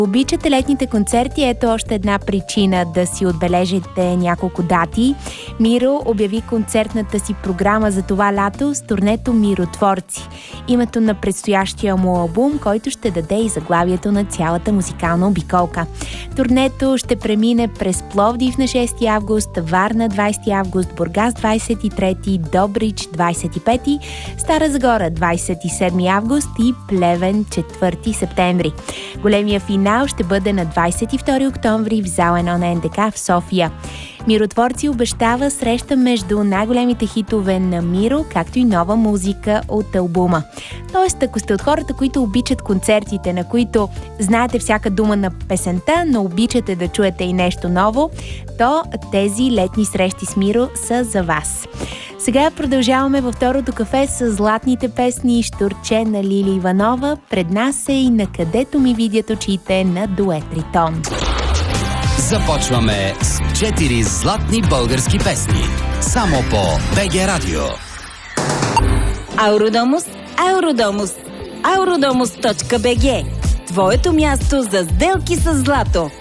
Обичате летните концерти, ето още една причина да си отбележите няколко дати. Миро обяви концертната си програма за това лято с турнето Миротворци. Името на предстоящия му албум, който ще даде и заглавието на цялата музикална обиколка. Турнето ще премине през Пловдив на 6 август, Варна 20 август, Бургас 23, Добрич 25, Стара Загора 27 август и Плевен 4 септември. Големия финал ще бъде на 22 октомври в зала 1 на НДК в София. Миротворци обещава среща между най-големите хитове на Миро, както и нова музика от албума. Тоест, ако сте от хората, които обичат концертите, на които знаете всяка дума на песента, но обичате да чуете и нещо ново, то тези летни срещи с Миро са за вас. Сега продължаваме във второто кафе с златните песни "Щурче" на Лили Иванова. Пред нас е и "На където ми видят очите" на дует Ритон. Започваме с 4 златни български песни. Само по БГ Радио. Ауродомус, Ауродомус, Auradomos.bg. Твоето място за сделки с злато.